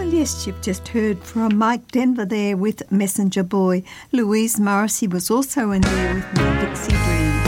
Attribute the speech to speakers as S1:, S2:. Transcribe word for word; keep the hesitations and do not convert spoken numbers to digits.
S1: Well, yes, you've just heard from Mike Denver there with Messenger Boy. Louise Morrissey was also in there with My Dixie Dream.